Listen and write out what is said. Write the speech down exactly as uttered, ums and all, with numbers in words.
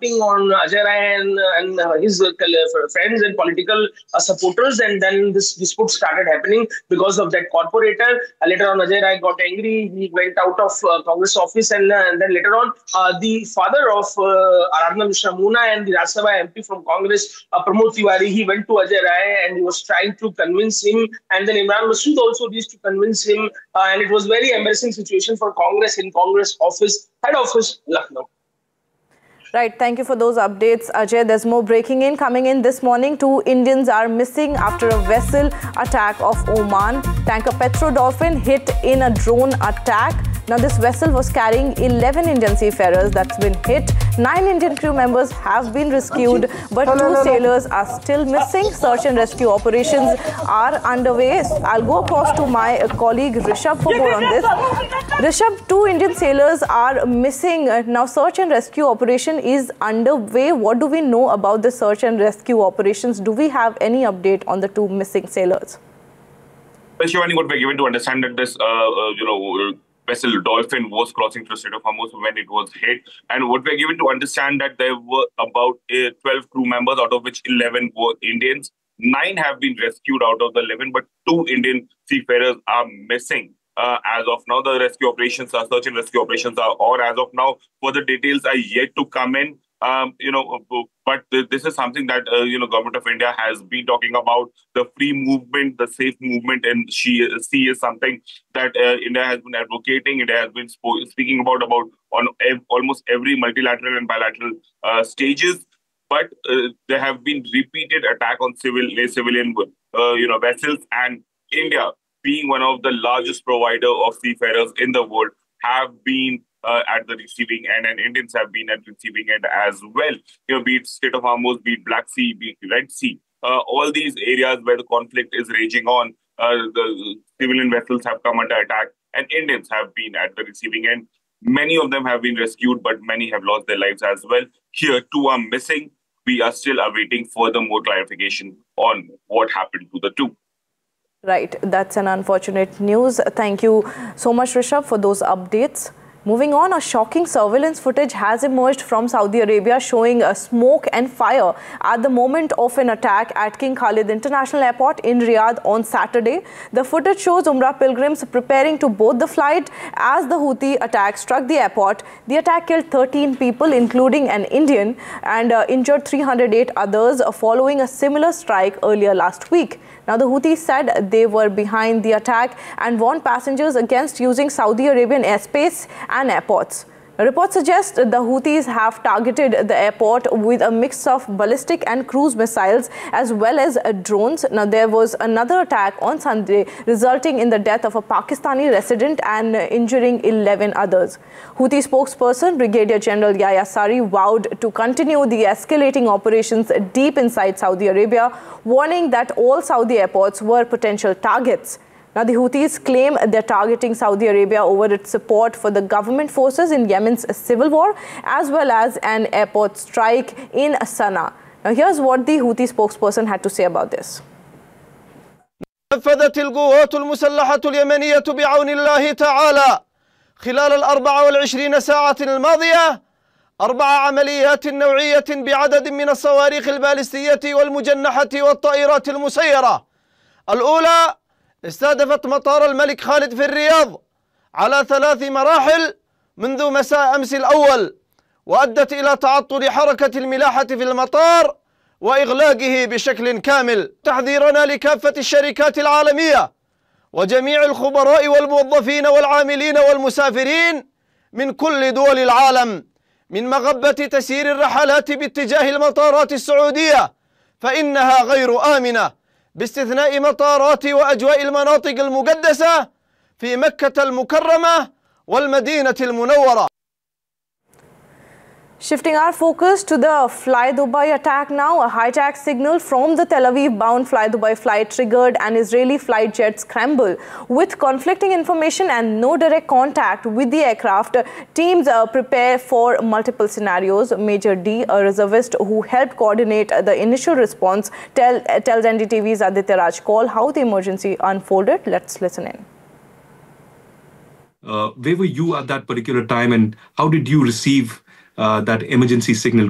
counting on Ajay Rai and, and uh, his uh, friends and political uh, supporters, and then this dispute started happening because of that corporator. Uh, later on, Ajay Rai got angry. He went out of uh, Congress office, and, uh, and then later on, uh, the father of uh, Aradhana Mishra Muna and the Rajya Sabha M P from Congress, uh, Pramod Tiwari, he went to Ajay Rai and he was trying to convince him, and then Imran Masood also used to convince him, uh, and it was very embarrassing situation for Congress in Congress office, head office, Lucknow. Right, thank you for those updates, Ajay. There's more breaking in coming in this morning. Two Indians are missing after a vessel attack off Oman. Tanker Petro Dolphin hit in a drone attack. Now, this vessel was carrying eleven Indian seafarers that's been hit. Nine Indian crew members have been rescued, but two sailors are still missing. Search and rescue operations are underway. I'll go across to my colleague Rishabh for more on this. Rishabh, two Indian sailors are missing. Now, search and rescue operation is underway. What do we know about the search and rescue operations? Do we have any update on the two missing sailors? Well, Shivani, what we're given to understand that this, uh, uh, you know, vessel Dolphin was crossing through Strait of Hormuz when it was hit. And what we're given to understand that there were about uh, twelve crew members, out of which eleven were Indians. Nine have been rescued out of the eleven, but two Indian seafarers are missing. Uh, as of now, the rescue operations, uh, search and rescue operations are, or as of now, further details are yet to come in. Um, you know, but this is something that, uh, you know, Government of India has been talking about. The free movement, the safe movement in sea is something that uh, India has been advocating. India has been speaking about, about on ev almost every multilateral and bilateral uh, stages. But uh, there have been repeated attack on civil, civilian, uh, you know, vessels, and India, being one of the largest provider of seafarers in the world, have been Uh, at the receiving end, and Indians have been at the receiving end as well. You know, be it Strait of Hormuz, be it Black Sea, be it Red Sea, uh, all these areas where the conflict is raging on, uh, the civilian vessels have come under attack, and Indians have been at the receiving end. Many of them have been rescued, but many have lost their lives as well. Here, two are missing. We are still awaiting further more clarification on what happened to the two. Right, that's an unfortunate news. Thank you so much, Rishabh, for those updates. Moving on, a shocking surveillance footage has emerged from Saudi Arabia showing a smoke and fire at the moment of an attack at King Khalid International Airport in Riyadh on Saturday. The footage shows Umrah pilgrims preparing to board the flight as the Houthi attack struck the airport. The attack killed thirteen people, including an Indian, and uh, injured three hundred eight others following a similar strike earlier last week. Now, the Houthis said they were behind the attack and warned passengers against using Saudi Arabian airspace and airports. Reports suggest the Houthis have targeted the airport with a mix of ballistic and cruise missiles as well as drones. Now, there was another attack on Sunday resulting in the death of a Pakistani resident and injuring eleven others. Houthi spokesperson Brigadier General Yahya Sari vowed to continue the escalating operations deep inside Saudi Arabia, warning that all Saudi airports were potential targets. Now, the Houthis claim they're targeting Saudi Arabia over its support for the government forces in Yemen's civil war, as well as an airport strike in Sana'a. Now, here's what the Houthi spokesperson had to say about this. نفذت القوات المسلحة اليمنية بعون الله تعالى خلال الأربع والعشرين ساعة الماضية أربع عمليات نوعية بعدد من الصواريخ البالستية والمجنحة والطائرات المسيرة. الأولى استهدفت مطار الملك خالد في الرياض على ثلاث مراحل منذ مساء أمس الأول، وأدت إلى تعطل حركة الملاحة في المطار وإغلاقه بشكل كامل. تحذيرنا لكافة الشركات العالمية وجميع الخبراء والموظفين والعاملين والمسافرين من كل دول العالم من مغبة تسيير الرحلات باتجاه المطارات السعودية، فإنها غير آمنة، باستثناء مطارات وأجواء المناطق المقدسة في مكة المكرمة والمدينة المنورة. Shifting our focus to the Fly Dubai attack now, a hijack signal from the Tel Aviv-bound Fly Dubai flight triggered an Israeli flight jet scramble. With conflicting information and no direct contact with the aircraft, teams uh, prepare for multiple scenarios. Major D, a reservist who helped coordinate the initial response, tell, uh, tells N D T V's Aditya Raj Kaul how the emergency unfolded. Let's listen in. Uh, where were you at that particular time, and how did you receive Uh, that emergency signal?